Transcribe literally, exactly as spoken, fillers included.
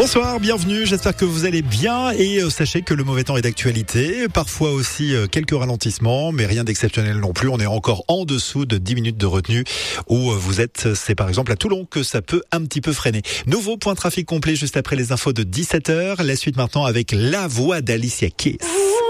Bonsoir, bienvenue, j'espère que vous allez bien et euh, sachez que le mauvais temps est d'actualité, parfois aussi euh, quelques ralentissements, mais rien d'exceptionnel non plus. On est encore en dessous de dix minutes de retenue où euh, vous êtes, c'est par exemple à Toulon que ça peut un petit peu freiner. Nouveau point trafic complet juste après les infos de dix-sept heures, la suite maintenant avec la voix d'Alicia Keys.